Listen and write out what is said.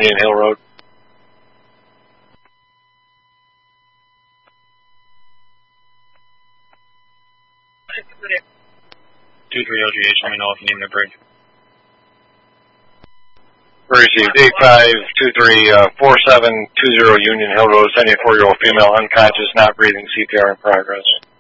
Union Hill Road. 23OGH, let me know if you need me to bridge. Received 85234720 Union Hill Road, 74-year-old female, unconscious, not breathing, CPR in progress.